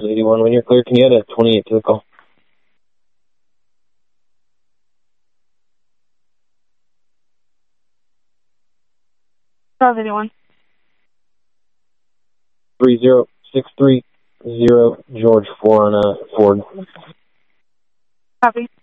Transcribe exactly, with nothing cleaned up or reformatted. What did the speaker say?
Charles eighty-one. When you're clear, can you add a twenty-eight to the call? Charles eighty-one. three zero six three zero George four on a Ford. Copy.